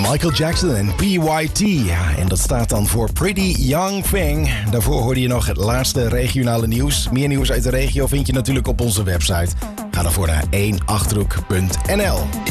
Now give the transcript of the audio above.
Michael Jackson en PYT. Ja, en dat staat dan voor Pretty Young Thing. Daarvoor hoorde je nog het laatste regionale nieuws. Meer nieuws uit de regio vind je natuurlijk op onze website. Ga daarvoor naar 1achterhoek.nl.